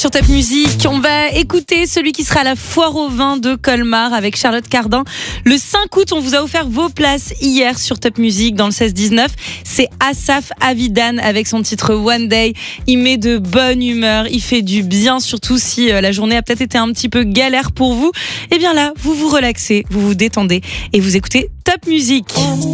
Sur Top Music, on va écouter celui qui sera à la foire au vin de Colmar avec Charlotte Cardin. Le 5 août, on vous a offert vos places hier sur Top Music dans le 16-19. C'est Asaf Avidan avec son titre One Day. Il met de bonne humeur, il fait du bien, surtout si la journée a peut-être été un petit peu galère pour vous. Et bien là, vous vous relaxez, vous vous détendez et vous écoutez Top Music.